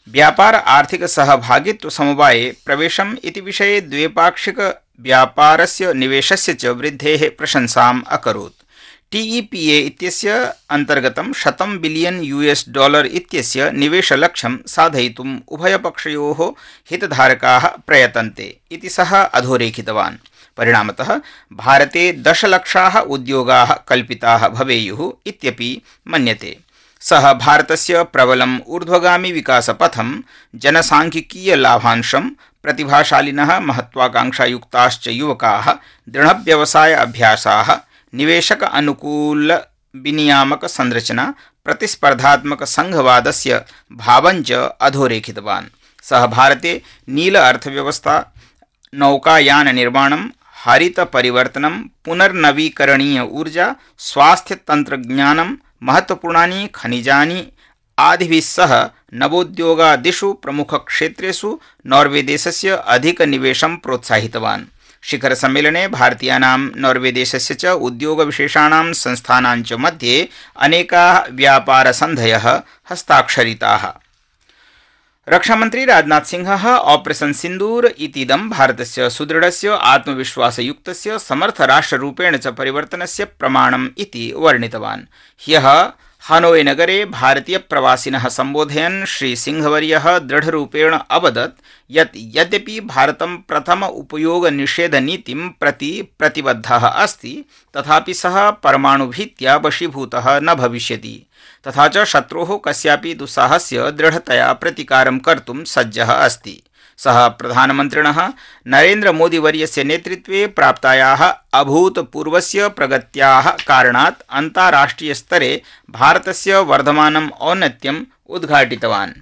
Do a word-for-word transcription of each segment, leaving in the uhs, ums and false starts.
व्यापार आर्थिक सहभागित्व समवाये प्रवेशम् इति विषये द्विपाक्षिक व्यापारस्य निवेशस्य च वृद्धेः प्रशंसाम् अकरोत्। टीईपीए इत्यस्य अन्तर्गतं शतं बिलियन यूएस डॉलर इत्यस्य निवेशलक्ष्यं साधयितुम् उभयपक्षयोः हितधारकाः प्रयतन्ते इति सः अधोरेखितवान्। परिणामतः भारते दशलक्षाः उद्योगाः कल्पिताः भवेयुः इत्यपि मन्यते। सः भारतस्य प्रबलम् ऊर्ध्वगामी विकासपथं, जनसांख्यिकीय लाभांशं, प्रतिभाशालिनः महत्वाकांक्षायुक्ताश्च युवकाः, दृढव्यवसाय अभ्यासाः, निवेशक अनुकूल विनियामक संरचना, प्रतिस्पर्धात्मक संघवादस्य भावञ्च अधोरेखितवान्। सः भारते नील अर्थव्यवस्था, नौकायान निर्माणं, हरित परिवर्तनं, पुनर्नवीकरणीय ऊर्जा, स्वास्थ्य तंत्रज्ञानं, महत्वपूर्णानि खनिजानि आदिभिः सह नवोद्योगादिषु प्रमुखक्षेत्रेषु नॉर्वे देशस्य अधिकनिवेशं प्रोत्साहितवान्। शिखर सम्मेलने भारतीयानां नॉर्वे देशस्य च उद्योगविशेषाणां संस्थानां च मध्ये अनेकाः व्यापारसन्धयः हस्ताक्षरिताः। रक्षामन्त्री राजनाथ सिंहः ऑपरेशन सिन्दूर इतीदं भारतस्य सुदृढस्य आत्मविश्वासयुक्तस्य समर्थराष्ट्ररूपेण च परिवर्तनस्य प्रमाणम् इति वर्णितवान्। ह्यः हनोई नगरे भारतीय प्रवासिनः सम्बोधयन् श्री सिंहवर्यः दृढरूपेण अवदत् यत् यद्यपि भारतं प्रथम उपयोग निषेध नीतिं प्रति प्रतिबद्धः अस्ति, तथापि सः परमाणुभीत्या वशीभूतः न भविष्यति, तथा च शत्रोः कस्यापि दुस्साहस्य दृढतया प्रतिकारं कर्तुं सज्जः अस्ति। सः प्रधानमन्त्रिणः नरेन्द्र मोदी वर्यस्य नेतृत्वे प्राप्तायाः अभूतपूर्वस्य प्रगत्याः कारणात् अन्ताराष्ट्रिय स्तरे भारतस्य वर्धमानम् औन्नत्यम् उद्घाटितवान्।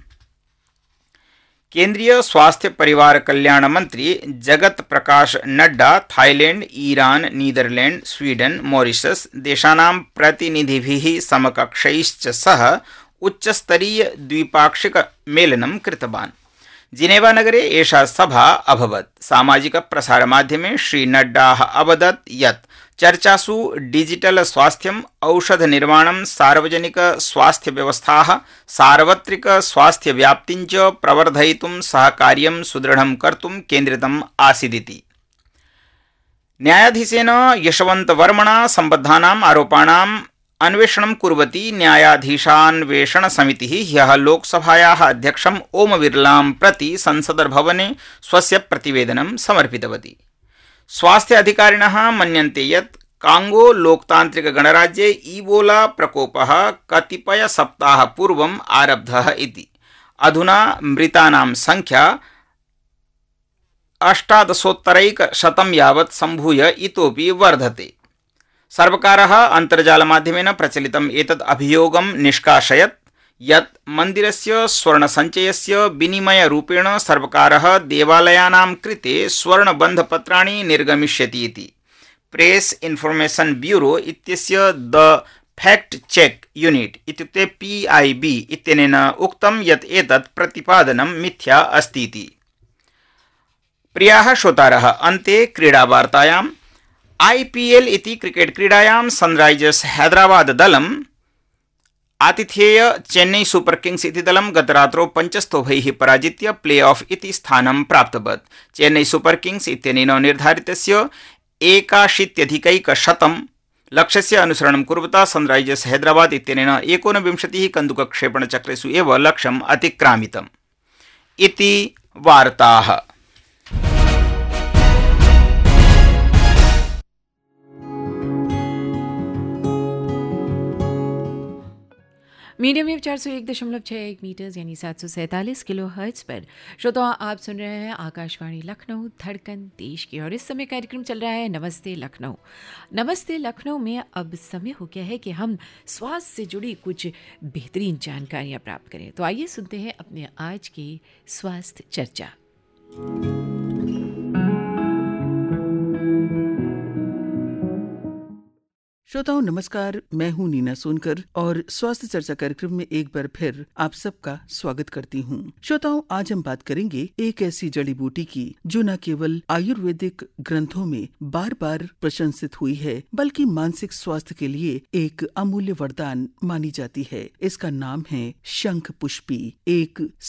केन्द्रीय स्वास्थ्य परिवार कल्याण मंत्री Jagat Prakash Nadda Thailand, Iran, Netherlands, Sweden, Mauritius देशानां प्रतिनिधिभिः समकक्षैश्च सह उच्चस्तरीय द्विपाक्षिक मेलनं कृतवान्। जिनेवा नगरे एषा सभा अभवत्। सामाजिक प्रसारमाध्यमे श्री नड्डाः अवदत् यत् चर्चासु डिजिटल स्वास्थ्यम्, औषध निर्माणं, सार्वजनिक स्वास्थ्य व्यवस्थाः, सार्वत्रिक स्वास्थ्य व्याप्तिं च प्रवर्धयितुं सहकार्यं सुदृढं कर्तुं केन्द्रितम् आसीदिति। न्यायाधीशेन यशवंत वर्मणा सम्बद्धानाम् आरोपाणाम् अन्वेषणं कुर्वती न्यायाधीशान्वेषण समितिः ह्यः लोकसभायाः अध्यक्षम् ओम बिर्लां प्रति संसदर्भवने स्वस्य प्रतिवेदनं समर्पितवती। स्वास्थ्य अधिकारिणः मन्यन्ते यत् कांगो लोकतान्त्रिक गणराज्ये ईबोला प्रकोपः कतिपय सप्ताह पूर्वम् आरब्धः इति। अधुना मृतानां संख्या अष्टादशोत्तरैकशतं यावत् सम्भूय इतोपि वर्धते। सर्वकारः अन्तर्जालमाध्यमेन प्रचलितम् एतद् अभियोगं निष्कासयत् यत् मन्दिरस्य स्वर्णसञ्चयस्य विनिमयरूपेण सर्वकारः देवालयानां कृते स्वर्णबन्धपत्राणि निर्गमिष्यति इति। प्रेस इन्फॉर्मेशन ब्यूरो इत्यस्य द फैक्ट चेक यूनिट इत्युक्ते पीआईबी इत्यनेन उक्तं यत् एतत् प्रतिपादनं मिथ्या अस्ति इति। प्रियाः श्रोतारः, अन्ते क्रीडावार्तायाम् आईपीएल इति क्रिकेट क्रीडायां Sunrisers Hyderabad दलम् आतिथेय Chennai super Kings इति दलं गतरात्रौ पञ्चस्तोभैः पराजित्य प्ले ऑफ इति स्थानं प्राप्तवत्। चेन्नई सुपर किंग्स इत्यनेन निर्धारितस्य एकाशीत्यधिकैकशतं लक्ष्यस्य अनुसरणं कुर्वता सनराइजर्स हैदराबाद इत्यनेन एकोनविंशतिः कन्दुकक्षेपणचक्रेषु एव लक्ष्यम् अतिक्रामितम् इति वार्ताः। मीडियम वेव चार सौ एक दशमलव छः एक मीटर्स यानी सात सौ सैंतालीस किलो हर्ट्ज पर श्रोताओं आप सुन रहे हैं आकाशवाणी लखनऊ, धड़कन देश की। और इस समय कार्यक्रम चल रहा है नमस्ते लखनऊ। नमस्ते लखनऊ में अब समय हो गया है कि हम स्वास्थ्य से जुड़ी कुछ बेहतरीन जानकारियां प्राप्त करें। तो आइए सुनते हैं अपने आज की स्वास्थ्य चर्चा। श्रोताओं नमस्कार, मैं हूं नीना सोनकर और स्वास्थ्य चर्चा कार्यक्रम में एक बार फिर आप सबका स्वागत करती हूं। श्रोताओं आज हम बात करेंगे एक ऐसी जड़ी बूटी की जो न केवल आयुर्वेदिक ग्रंथों में बार बार प्रशंसित हुई है बल्कि मानसिक स्वास्थ्य के लिए एक अमूल्य वरदान मानी जाती है। इसका नाम है शंख पुष्पी, एक